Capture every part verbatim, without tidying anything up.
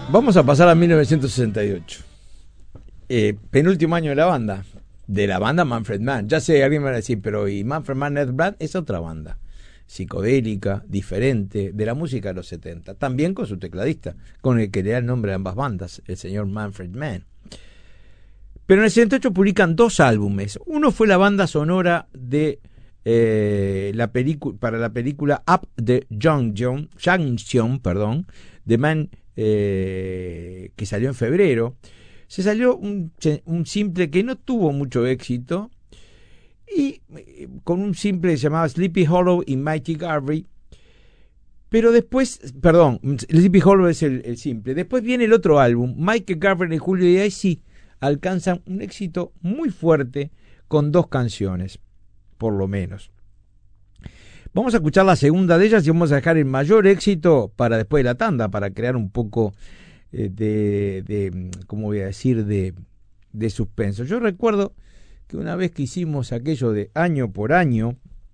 Vamos a pasar a mil novecientos sesenta y ocho. Eh, penúltimo año de la banda. De la banda Manfred Mann. Ya sé, alguien me va a decir, pero ¿y Manfred Mann Net Blood? Es otra banda. Psicodélica, diferente, de la música de los setenta. También con su tecladista, con el que le da el nombre a ambas bandas, el señor Manfred Mann. Pero en el sesenta y ocho publican dos álbumes. Uno fue la banda sonora de eh, la película para la película Up the Junction, Junction perdón, de Mann, eh, que salió en febrero. Se salió un, un simple que no tuvo mucho éxito, y eh, con un simple que se llamaba Sleepy Hollow y Mighty Garvey. Pero después, perdón, Sleepy Hollow es el, el simple. Después viene el otro álbum, Mighty Garvey en julio, y ahí sí alcanzan un éxito muy fuerte con dos canciones, por lo menos. Vamos a escuchar la segunda de ellas y vamos a dejar el mayor éxito para después de la tanda, para crear un poco eh, de, de, ¿cómo voy a decir?, de, de suspenso. Yo recuerdo que una vez que hicimos aquello de año por año,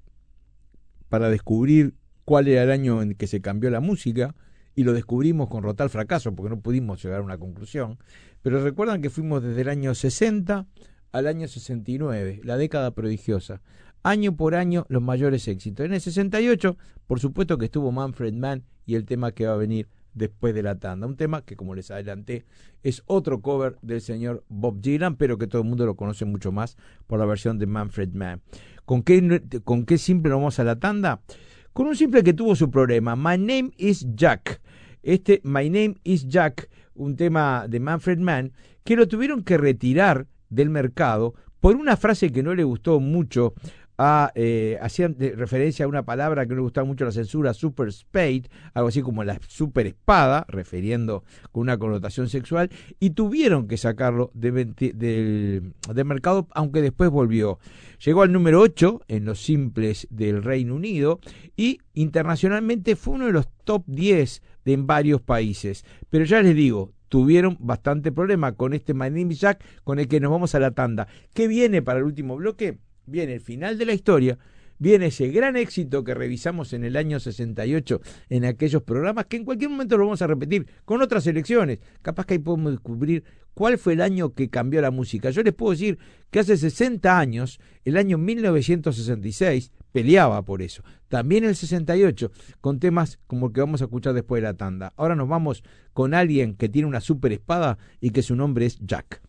para descubrir cuál era el año en que se cambió la música, y lo descubrimos con rotal fracaso porque no pudimos llegar a una conclusión, pero recuerdan que fuimos desde el año sesenta al año sesenta y nueve, la década prodigiosa, año por año los mayores éxitos. En el sesenta y ocho, por supuesto que estuvo Manfred Mann y el tema que va a venir después de la tanda, un tema que, como les adelanté, es otro cover del señor Bob Dylan, pero que todo el mundo lo conoce mucho más por la versión de Manfred Mann. ¿Con qué, con qué simple nos vamos a la tanda? Con un simple que tuvo su problema, My Name is Jack. Este My Name is Jack, un tema de Manfred Mann, que lo tuvieron que retirar del mercado por una frase que no le gustó mucho. A, eh, hacían referencia a una palabra que no le gustaba mucho la censura, super spade, algo así como la super espada, refiriendo con una connotación sexual, y tuvieron que sacarlo del de, de, de mercado, aunque después volvió. Llegó al número ocho en los simples del Reino Unido y internacionalmente fue uno de los top diez de en varios países. Pero ya les digo, tuvieron bastante problema con este My Name is Jack, con el que nos vamos a la tanda. ¿Qué viene para el último bloque? Viene el final de la historia, viene ese gran éxito que revisamos en el año sesenta y ocho en aquellos programas, que en cualquier momento lo vamos a repetir con otras elecciones. Capaz que ahí podemos descubrir cuál fue el año que cambió la música. Yo les puedo decir que hace sesenta años, el año mil novecientos sesenta y seis, peleaba por eso. También el sesenta y ocho, con temas como el que vamos a escuchar después de la tanda. Ahora nos vamos con alguien que tiene una super espada y que su nombre es Jack.